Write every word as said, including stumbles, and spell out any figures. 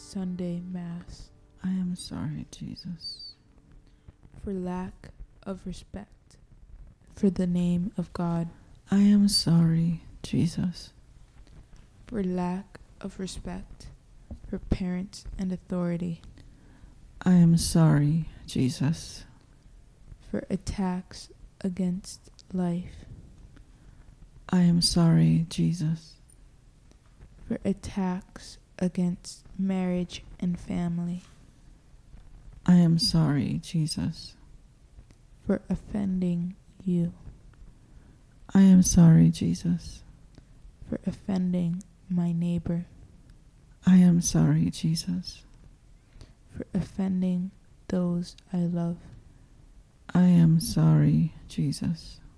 Sunday Mass. I am sorry, Jesus. For lack of respect for the name of God. I am sorry, Jesus. For lack of respect for parents and authority. I am sorry, Jesus. For attacks against life. I am sorry, Jesus. For attacks against marriage and family. I am sorry, Jesus. For offending you. I am sorry, Jesus. For offending my neighbor. I am sorry, Jesus. For offending those I love. I am sorry, Jesus.